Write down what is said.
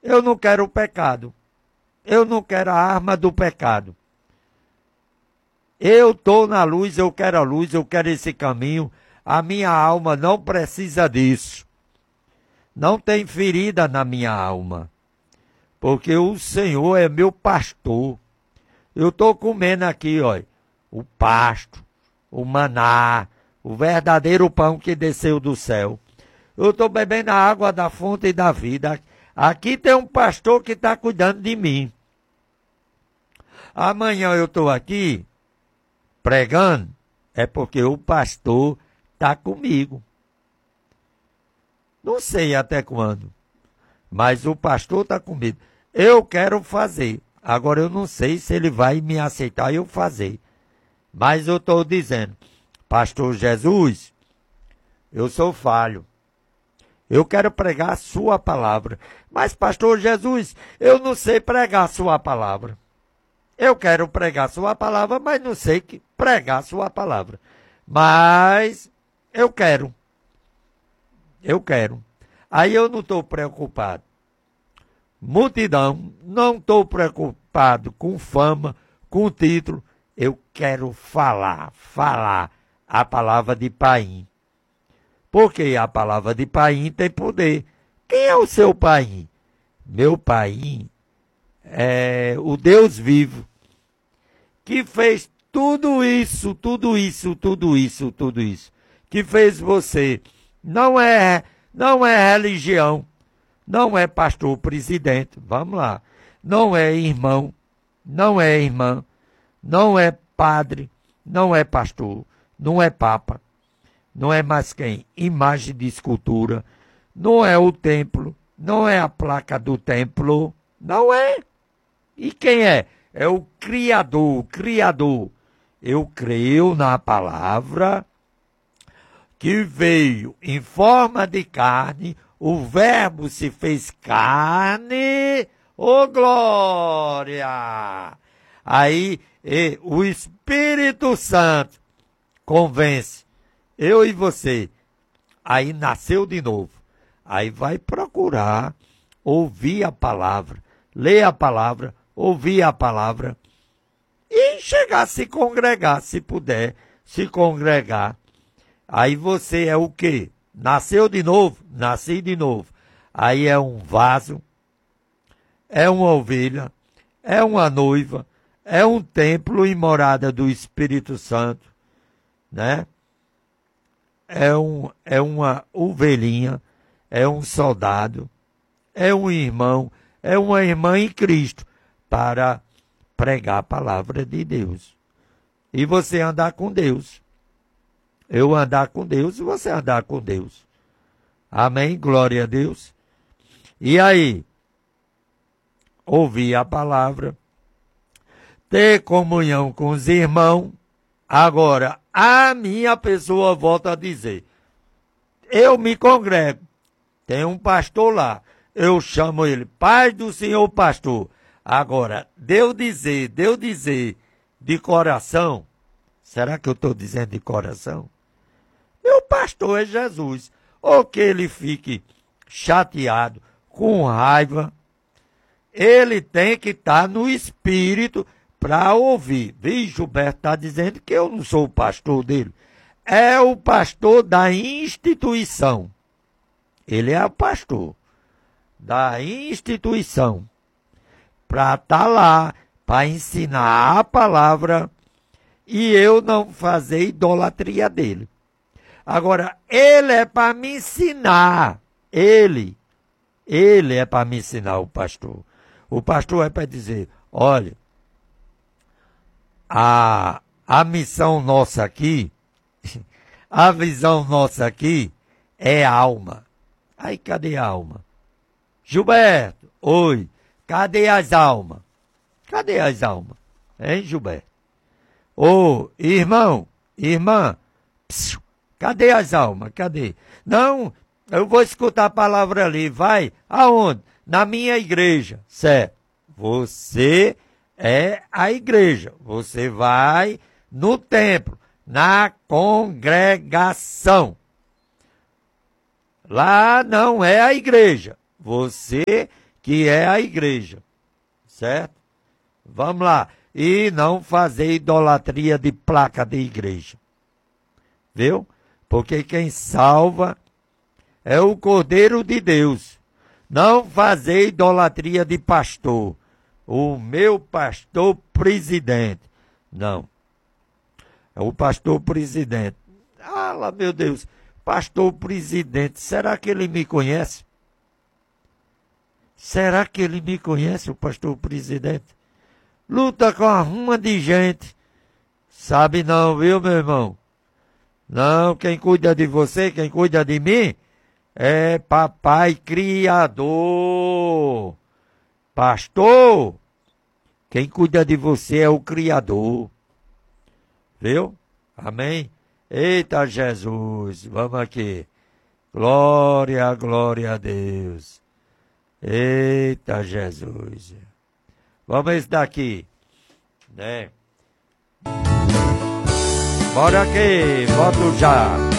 Eu não quero o pecado. Eu não quero a arma do pecado. Eu estou na luz, eu quero a luz, eu quero esse caminho. A minha alma não precisa disso. Não tem ferida na minha alma. Porque o Senhor é meu pastor. Eu estou comendo aqui, ó, o pasto, o maná, o verdadeiro pão que desceu do céu. Eu estou bebendo a água da fonte da vida. Aqui tem um pastor que está cuidando de mim. Amanhã eu estou aqui pregando, é porque o pastor está comigo. Não sei até quando, mas o pastor está comigo. Eu quero fazer. Agora eu não sei se ele vai me aceitar eu fazer. Mas eu estou dizendo, pastor Jesus, eu sou falho. Eu quero pregar a sua palavra. Mas, pastor Jesus, eu não sei pregar a sua palavra. Eu quero pregar a sua palavra, mas não sei pregar a sua palavra. Mas eu quero. Eu quero. Aí eu não estou preocupado. Multidão, não estou preocupado com fama, com título. Eu quero falar a palavra de Paim. Porque a palavra de Paim tem poder. Quem é o seu Paim? Meu Paim é o Deus vivo, que fez tudo isso, que fez você. Não é religião, não é pastor presidente, vamos lá, não é irmão, não é irmã, não é padre, não é pastor, não é papa, não é mais quem? Imagem de escultura, não é o templo, não é a placa do templo, não é. E quem é? É o Criador, o Criador. Eu creio na palavra que veio em forma de carne, o Verbo se fez carne, ô glória! Aí o Espírito Santo convence eu e você. Aí nasceu de novo. Aí vai procurar ouvir a palavra, ler a palavra, ouvir a palavra e chegar a se congregar, se puder se congregar. Aí você é o quê? Nasceu de novo? Nasci de novo. Aí é um vaso, é uma ovelha, é uma noiva, é um templo e morada do Espírito Santo, né? É uma ovelhinha, é um soldado, é um irmão, é uma irmã em Cristo, para pregar a palavra de Deus. E você andar com Deus. Eu andar com Deus e você andar com Deus. Amém? Glória a Deus. E aí? Ouvir a palavra, ter comunhão com os irmãos. Agora, a minha pessoa volta a dizer, eu me congrego, tem um pastor lá, eu chamo ele, Paz do Senhor pastor. Agora, deu dizer de coração, será que eu estou dizendo de coração? Meu pastor é Jesus. Ou que ele fique chateado, com raiva, ele tem que estar no espírito para ouvir. Viu, Gilberto está dizendo que eu não sou o pastor dele. É o pastor da instituição. Ele é o pastor da instituição. Para estar lá, para ensinar a palavra e eu não fazer idolatria dele. Agora, ele é para me ensinar. Ele é para me ensinar, o pastor. O pastor é para dizer, olha, a missão nossa aqui, a visão nossa aqui é alma. Aí, cadê a alma? Gilberto, oi, cadê as almas? Cadê as almas? Hein, Gilberto? Ô, irmão, irmã, psiu, cadê as almas? Cadê? Não, eu vou escutar a palavra ali, vai. Aonde? Na minha igreja, certo? Você é a igreja. Você vai no templo, na congregação. Lá não é a igreja. Você que é a igreja, certo? Vamos lá. E não fazer idolatria de placa de igreja. Viu? Porque quem salva é o Cordeiro de Deus. Não fazer idolatria de pastor. O meu pastor presidente. Não. É o pastor presidente. Ah, lá, meu Deus. Pastor presidente. Será que ele me conhece? Será que ele me conhece, o pastor presidente? Luta com a ruma de gente. Sabe não, viu, meu irmão? Não, quem cuida de você, quem cuida de mim, é papai criador. Pastor, quem cuida de você é o criador. Viu? Amém? Eita Jesus, vamos aqui. Glória, glória a Deus. Eita Jesus. Vamos esse daqui, né? Bora aqui, volto já.